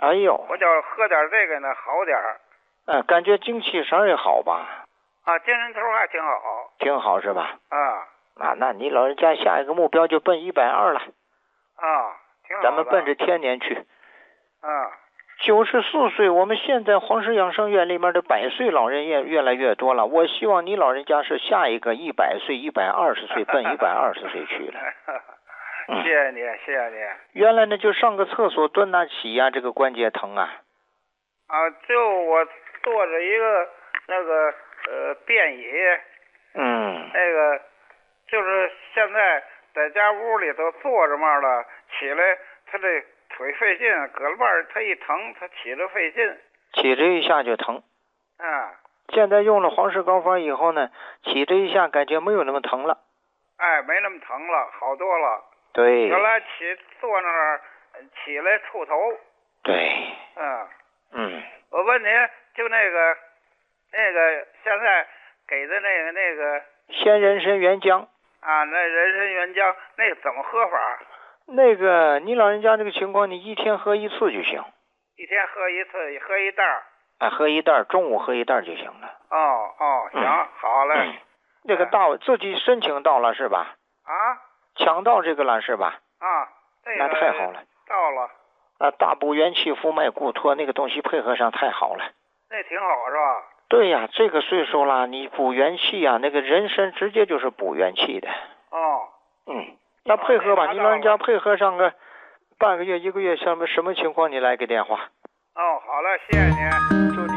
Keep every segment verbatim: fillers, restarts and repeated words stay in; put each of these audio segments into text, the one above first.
哎呦， 我就喝点这个呢，好点儿。 哎、呃，感觉精气神也好吧？ 啊，精神头还挺好。 挺好是吧？ 啊。 啊，那你老人家下一个目标就奔一百二了。 啊，挺好的。 咱们奔着天年去。 啊。 九十四岁，我们现在黄石养生院里面的百岁老人也越来越多了。我希望你老人家是下一个一百岁、一百二十岁，奔一百二十岁去了。 谢谢你，谢谢你。 原来呢，就上个厕所蹲那起呀、啊，这个关节疼啊。 啊，就我坐着一个那个呃便椅。 嗯。 那个就是现在在家屋里头坐着嘛了，起来他这腿费劲，胳膊儿他一疼，他起着费劲。 起着一下就疼。 嗯。 现在用了黄石膏方以后呢，起着一下感觉没有那么疼了。 哎，没那么疼了，好多了。 对。 原来起坐那儿起来触头。 对。 嗯。 嗯。 我问您，就那个那个现在给的那个那个鲜人参原浆啊，那人参原浆那怎么喝法？ 那个你老人家这个情况，你一天喝一次就行。 一天喝一次，喝一袋儿。 啊，喝一袋，中午喝一袋就行了。 哦哦，行，嗯、好嘞。嗯、 那个到、哎、自己申请到了是吧？ 啊。 抢到这个了是吧？ 啊，这个那太好了。 到了。 啊，大补元气、福脉固脱那个东西配合上太好了。 那挺好是吧？ 对呀，这个岁数了，你补元气呀、啊，那个人参直接就是补元气的。 哦。 嗯，那配合吧，你老人家配合上个半个月、一个月，什么什么情况，你来个电话。 哦，好了，谢谢你，祝你。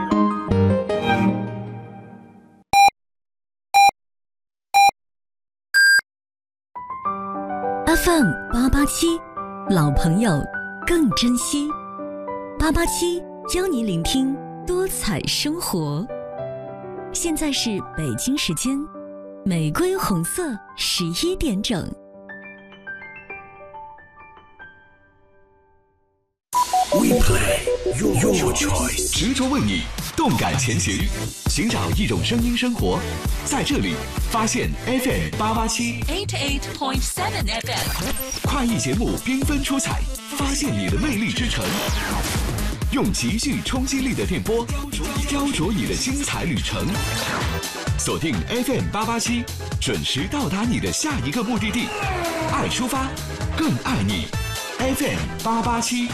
F M 八八七，老朋友更珍惜。八八七教你聆听多彩生活。现在是北京时间玫瑰红色十一点整。 We play your, your choice， 执着为你，动感前行，寻找一种声音生活，在这里发现 F M 八八七 eighty-eight point seven F M， 快意节目缤纷出彩，发现你的魅力之城，用极具冲击力的电波雕琢你的精彩旅程。锁定 F M 八八七，准时到达你的下一个目的地。爱出发，更爱你。F M 八八七。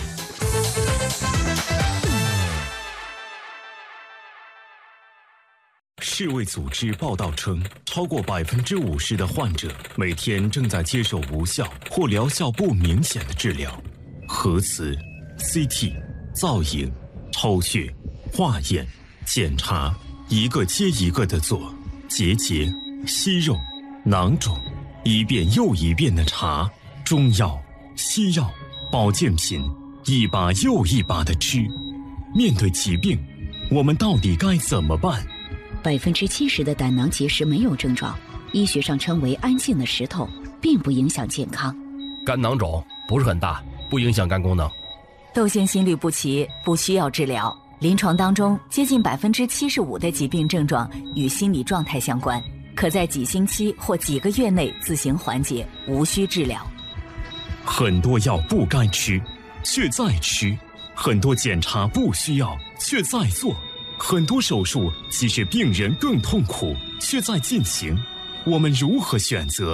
世卫组织报道称，超过百分之五十的患者每天正在接受无效或疗效不明显的治疗。核磁、C T、造影、抽血、化验、检查，一个接一个的做，结节、息肉、囊肿，一遍又一遍的查，中药、西药、保健品，一把又一把的吃。面对疾病，我们到底该怎么办？ 百分之七十的胆囊结石没有症状，医学上称为安静的石头，并不影响健康。 肝囊肿不是很大，不影响肝功能。 窦腺心律不齐不需要治疗，临床当中接近百分之七十五的疾病症状与心理状态相关，可在几星期或几个月内自行缓解，无需治疗。 很多药不该吃，却在吃；很多检查不需要，却在做；很多手术其实病人更痛苦，却在进行。我们如何选择？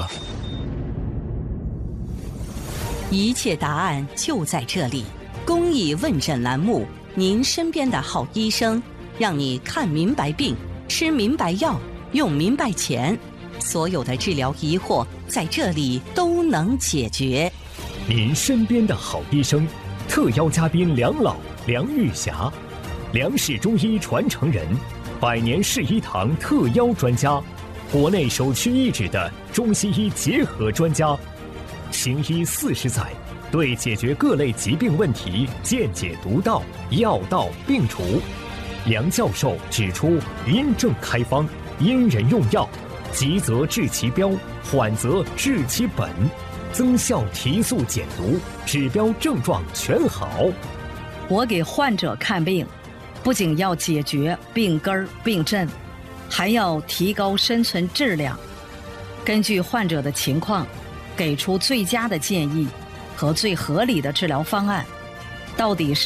一切答案就在这里。公益问诊栏目，您身边的好医生，让你看明白病，吃明白药，用明白钱，所有的治疗疑惑在这里都能解决。 您身边的好医生，特邀嘉宾梁老、梁玉霞，梁氏中医传承人，百年世医堂特邀专家，国内首屈一指的中西医结合专家，行医四十载，对解决各类疾病问题见解独到，药到病除。梁教授指出，因症开方，因人用药，急则治其标，缓则治其本，增效提速减毒，指标症状全好。 我给患者看病，不仅要解决病根儿病症，还要提高生存质量，根据患者的情况给出最佳的建议和最合理的治疗方案。到底是